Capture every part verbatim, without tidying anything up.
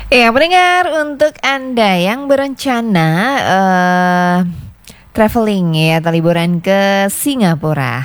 Ya, pendengar, untuk Anda yang berencana eh traveling ya atau liburan ke Singapura.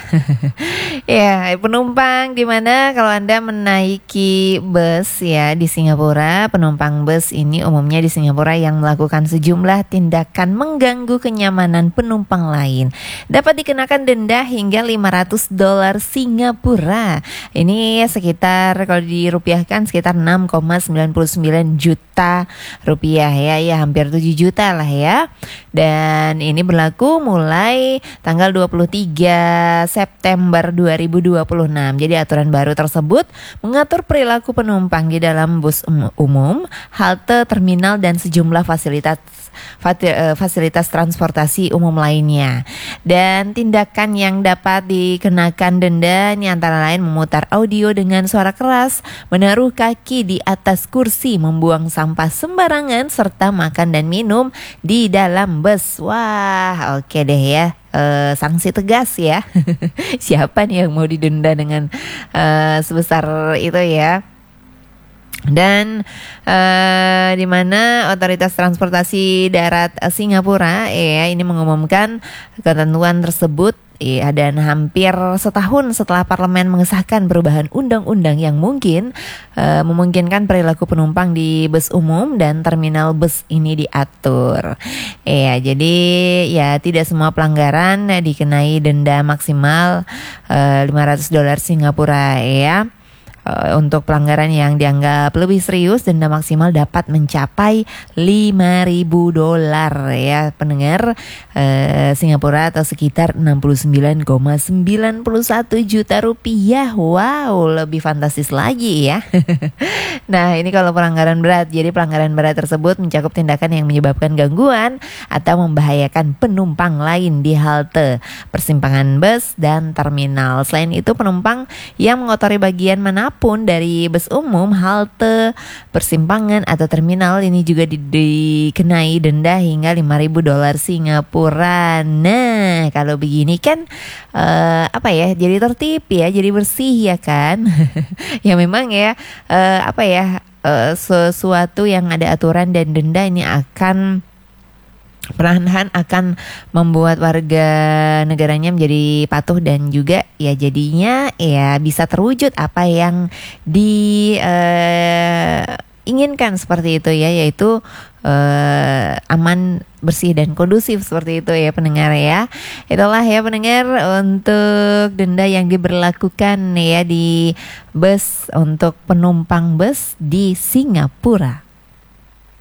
Ya, penumpang di mana kalau Anda menaiki bus ya di Singapura, penumpang bus ini umumnya di Singapura yang melakukan sejumlah tindakan mengganggu kenyamanan penumpang lain dapat dikenakan denda hingga lima ratus dolar Singapura. Ini sekitar kalau dirupiahkan sekitar enam koma sembilan sembilan juta rupiah ya, ya hampir tujuh juta lah ya. Dan ini berlaku mulai tanggal dua puluh tiga September dua ribu dua puluh enam. Jadi aturan baru tersebut mengatur perilaku penumpang di dalam bus umum, halte, terminal dan sejumlah fasilitas fasilitas transportasi umum lainnya. Dan tindakan yang dapat dikenakan denda ini antara lain memutar audio dengan suara keras, menaruh kaki di atas kursi, membuang sampah sembarangan serta makan dan minum di dalam bus. Wah, oke deh ya. Uh, sanksi tegas ya. Siapa nih yang mau didenda dengan uh, sebesar itu ya? Dan uh, di mana Otoritas Transportasi Darat Singapura ya ini mengumumkan ketentuan tersebut ya, dan hampir setahun setelah parlemen mengesahkan perubahan undang-undang yang mungkin uh, memungkinkan perilaku penumpang di bus umum dan terminal bus ini diatur. Ya, jadi ya tidak semua pelanggaran ya, dikenai denda maksimal uh, lima ratus dolar Singapura ya. Uh, untuk pelanggaran yang dianggap lebih serius, denda maksimal dapat mencapai lima ribu dolar ya pendengar, uh, Singapura atau sekitar enam puluh sembilan koma sembilan satu juta rupiah. Wow, lebih fantastis lagi ya. Nah, ini kalau pelanggaran berat. Jadi pelanggaran berat tersebut mencakup tindakan yang menyebabkan gangguan atau membahayakan penumpang lain di halte, persimpangan bus dan terminal. Selain itu, penumpang yang mengotori bagian mana pun dari bus umum, halte, persimpangan atau terminal ini juga di- dikenai denda hingga lima ribu dolar Singapura. Nah, kalau begini kan uh, apa ya? Jadi tertib ya, jadi bersih ya kan? Ya memang ya uh, apa ya? Uh, sesuatu yang ada aturan dan denda ini akan perlahan-lahan akan membuat warga negaranya menjadi patuh dan juga ya jadinya ya bisa terwujud apa yang diinginkan uh, seperti itu ya, yaitu uh, aman, bersih dan kondusif seperti itu ya pendengar ya. Itulah ya pendengar untuk denda yang diberlakukan ya di bus untuk penumpang bus di Singapura.